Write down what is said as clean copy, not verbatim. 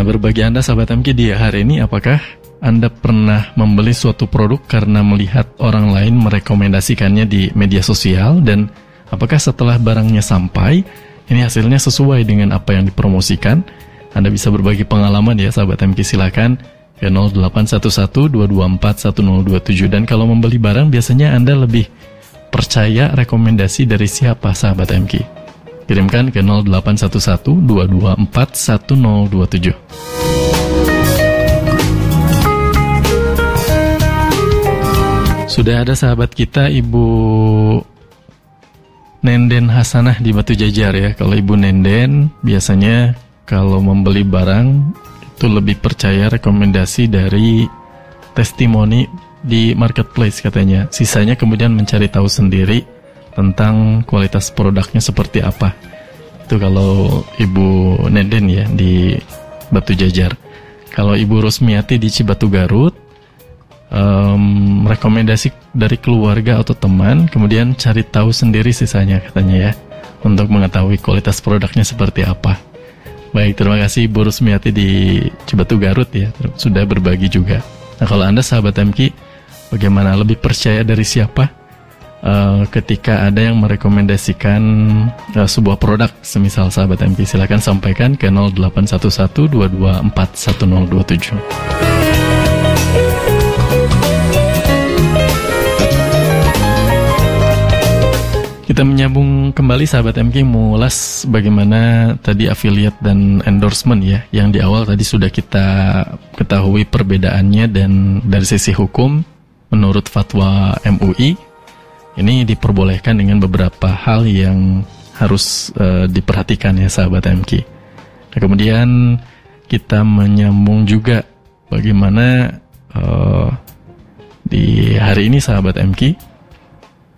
berbagi Anda sahabat MK di hari ini, apakah Anda pernah membeli suatu produk karena melihat orang lain merekomendasikannya di media sosial, dan apakah setelah barangnya sampai, ini hasilnya sesuai dengan apa yang dipromosikan? Anda bisa berbagi pengalaman ya sahabat MK, silakan ke 0811-224-1027. Dan kalau membeli barang, biasanya Anda lebih percaya rekomendasi dari siapa sahabat MK? Kirimkan ke 0811-224-1027. Sudah ada sahabat kita, Ibu Nenden Hasanah di Batu Jajar ya. Kalau Ibu Nenden biasanya kalau membeli barang itu lebih percaya rekomendasi dari testimoni di marketplace katanya. Sisanya kemudian mencari tahu sendiri tentang kualitas produknya seperti apa. Itu kalau Ibu Nenden ya di Batu Jajar. Kalau Ibu Rusmiati di Cibatu Garut, rekomendasi dari keluarga atau teman, kemudian cari tahu sendiri sisanya katanya ya, untuk mengetahui kualitas produknya seperti apa. Baik, terima kasih Ibu Rusmiati di Cibatu Garut ya, sudah berbagi juga. Nah, kalau Anda sahabat MK, bagaimana, lebih percaya dari siapa ketika ada yang merekomendasikan sebuah produk, semisal sahabat MK? Silakan sampaikan ke 0811-224-1027. Kita menyambung kembali sahabat MK, mengulas bagaimana tadi affiliate dan endorsement ya, yang di awal tadi sudah kita ketahui perbedaannya. Dan dari sisi hukum, menurut fatwa MUI, ini diperbolehkan dengan beberapa hal yang harus diperhatikan ya sahabat MK. Nah, kemudian kita menyambung juga bagaimana di hari ini sahabat MK,